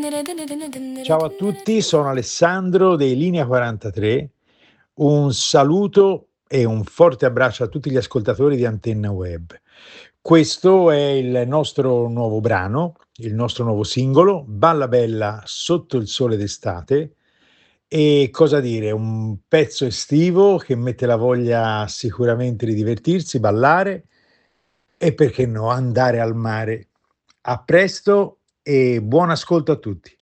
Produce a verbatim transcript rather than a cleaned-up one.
Ciao a tutti, sono Alessandro dei Linea quarantatré. Un saluto e un forte abbraccio a tutti gli ascoltatori di Antenna Web. Questo è il nostro nuovo brano, il nostro nuovo singolo, Balla Bella sotto il sole d'estate. E cosa dire, un pezzo estivo che mette la voglia sicuramente di divertirsi, ballare e perché no, andare al mare. A presto e buon ascolto a tutti.